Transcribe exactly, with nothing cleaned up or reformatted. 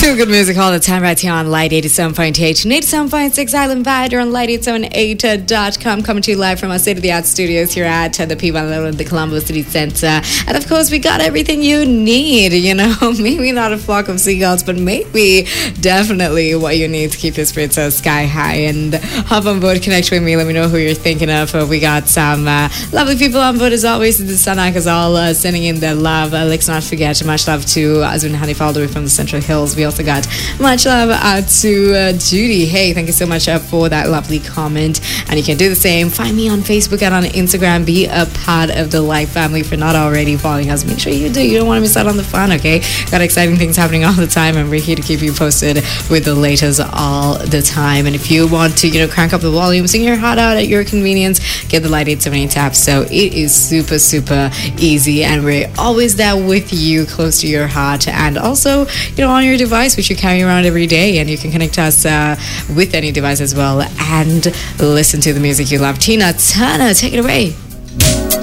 Too good music all the time right here on Light eighty-seven point eight and eighty-seven point six Island Vider on light eight seven eight dot com, coming to you live from our state-of-the-art studios here at the P one in the Colombo City Center. And of course, we got everything you need, you know, maybe not a flock of seagulls, but maybe definitely what you need to keep your spirits so sky high. And hop on board, connect with me, let me know who you're thinking of. Uh, we got some uh, lovely people on board as always. The Sanak is all uh, sending in their love. Uh, let's not forget, much love to Azun Hanif all the way from the Central Hills. We also got much love out to uh, Judy. Hey, thank you so much uh, for that lovely comment. And you can do the same. Find me on Facebook and on Instagram. Be a part of the Life family. If you're not already following us, make sure you do. You don't want to miss out on the fun, okay? Got exciting things happening all the time, and we're here to keep you posted with the latest all the time. And if you want to, you know, crank up the volume, sing your heart out at your convenience, get the Light eight seventy app. So it is super, super easy, and we're always there with you, close to your heart, and also, you know, on your device, which you carry around every day. And you can connect us uh, with any device as well and listen to the music you love. Tina Turner, take it away.